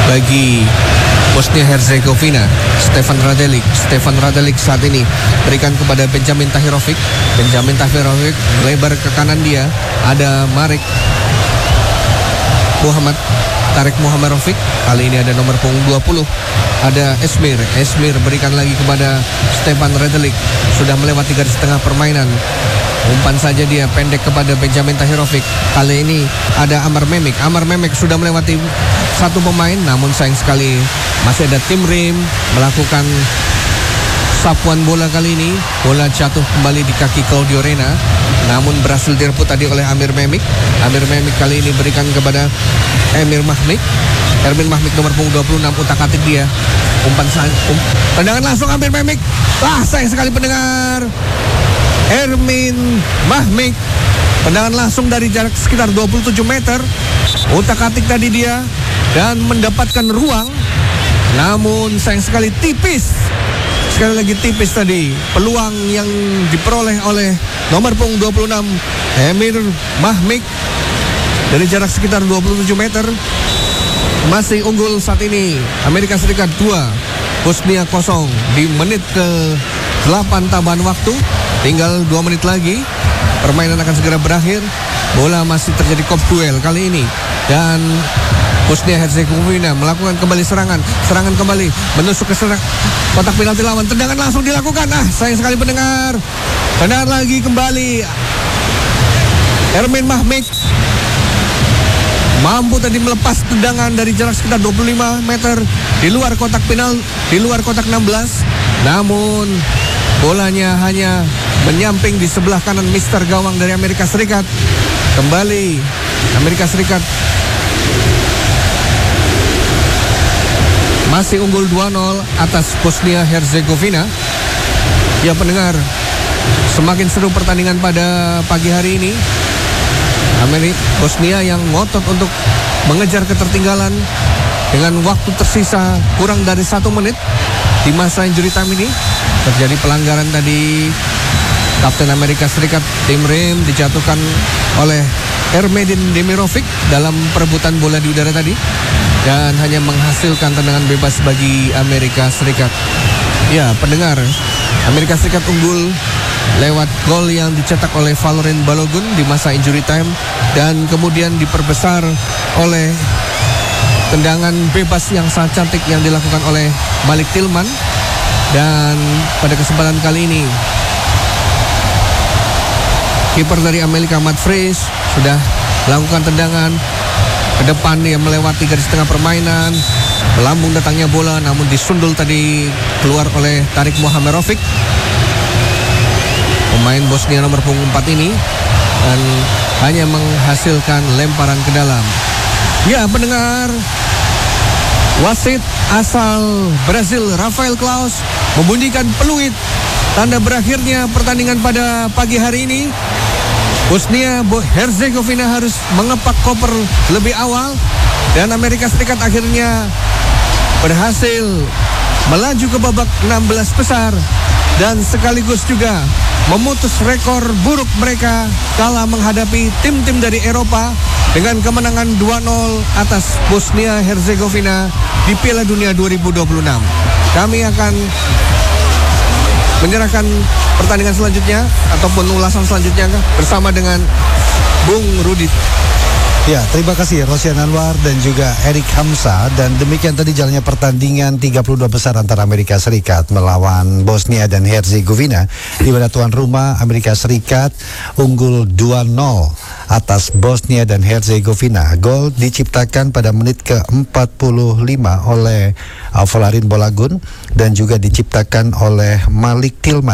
bagi Bosnia Herzegovina. Stefan Radelic saat ini berikan kepada Benjamin Tahirovic. Lebar ke kanan dia. Ada Tarek Muhammadovic. Kali ini ada nomor punggung 20. Ada Esmir berikan lagi kepada Stefan Radelic. Sudah melewati garis tengah permainan. Umpan saja dia pendek kepada Benjamin Tahirovic. Kali ini ada Amar Memik sudah melewati satu pemain, namun sayang sekali masih ada Tim Rim melakukan sapuan bola. Kali ini bola jatuh kembali di kaki Claudio Reyna, namun berhasil direbut tadi oleh Amir Memik kali ini berikan kepada Ermin Mahmik nomor punggung 26. utak-atik dia. Tendangan langsung Amir Memik. Sayang sekali pendengar. Ermin Mahmik, tendangan langsung dari jarak sekitar 27 meter. Utak-atik tadi dia dan mendapatkan ruang, namun sayang sekali tipis. Sekali lagi tipis tadi peluang yang diperoleh oleh nomor punggung 26 Emir Mahmik dari jarak sekitar 27 meter. Masih unggul saat ini Amerika Serikat 2, Bosnia 0 di menit ke-8 tambahan waktu. Tinggal 2 menit lagi permainan akan segera berakhir. Bola masih terjadi kop duel kali ini, dan Bosnia Herzegovina melakukan kembali serangan kembali menusuk ke kotak penalti lawan. Tendangan langsung dilakukan. Sayang sekali pendengar. Tendangan lagi kembali. Ermin Mahmik mampu tadi melepas tendangan dari jarak sekitar 25 meter di luar kotak penalti, di luar kotak 16. Namun bolanya hanya menyamping di sebelah kanan mister gawang dari Amerika Serikat. Kembali Amerika Serikat masih unggul 2-0 atas Bosnia Herzegovina. Ya pendengar, semakin seru pertandingan pada pagi hari ini. Bosnia yang ngotot untuk mengejar ketertinggalan dengan waktu tersisa kurang dari 1 menit di masa injury time ini. Terjadi pelanggaran tadi. Kapten Amerika Serikat Tim Rim dijatuhkan oleh Ermedin Demirovic dalam perebutan bola di udara tadi, dan hanya menghasilkan tendangan bebas bagi Amerika Serikat. Ya pendengar, Amerika Serikat unggul lewat gol yang dicetak oleh Valorant Balogun di masa injury time, dan kemudian diperbesar oleh tendangan bebas yang sangat cantik yang dilakukan oleh Malik Tillman. Dan pada kesempatan kali ini kiper dari Amerika Matt Frisch sudah melakukan tendangan ke depan yang melewati garis tengah permainan. Melambung datangnya bola, namun disundul tadi keluar oleh Tarik Muhammadovic, pemain Bosnia nomor punggung 4 ini, dan hanya menghasilkan lemparan ke dalam. Ya pendengar, wasit asal Brazil Rafael Claus membunyikan peluit tanda berakhirnya pertandingan pada pagi hari ini. Bosnia Herzegovina harus mengepak koper lebih awal, dan Amerika Serikat akhirnya berhasil melaju ke babak 16 besar dan sekaligus juga memutus rekor buruk mereka kala menghadapi tim-tim dari Eropa dengan kemenangan 2-0 atas Bosnia Herzegovina di Piala Dunia 2026. Kami akan menyerahkan pertandingan selanjutnya ataupun ulasan selanjutnya bersama dengan Bung Rudi. Ya, terima kasih Rosian Anwar dan juga Erik Hamzah. Dan demikian tadi jalannya pertandingan 32 besar antara Amerika Serikat melawan Bosnia dan Herzegovina, di mana tuan rumah Amerika Serikat unggul 2-0 atas Bosnia dan Herzegovina. Gol diciptakan pada menit ke-45 oleh Valerin Balogun dan juga diciptakan oleh Malik Tillman.